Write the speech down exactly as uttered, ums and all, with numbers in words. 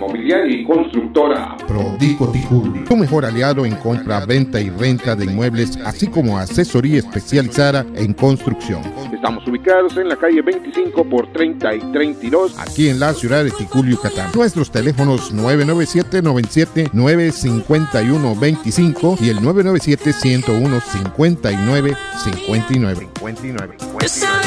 inmobiliaria y constructora. Prodico Ticulio, tu mejor aliado en compra, venta y renta de inmuebles, así como asesoría especializada en construcción. Estamos ubicados en la calle veinticinco por treinta y treinta y dos, aquí en la ciudad de Ticul, Yucatán. Nuestros teléfonos nueve nueve siete, noventa y siete, nueve cinco uno, veinticinco y el nueve nueve siete, ciento uno, cincuenta y nueve cincuenta y nueve.